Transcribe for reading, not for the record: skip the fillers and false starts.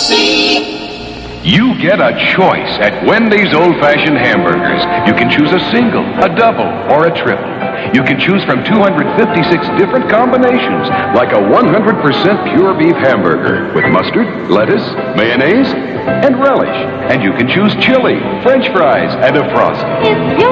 see. You get a choice at Wendy's old-fashioned hamburgers. You can choose a single, a double, or a triple. You can choose from 256 different combinations, like a 100% pure beef hamburger with mustard, lettuce, mayonnaise, and relish. And you can choose chili, French fries, and a frosty. It's your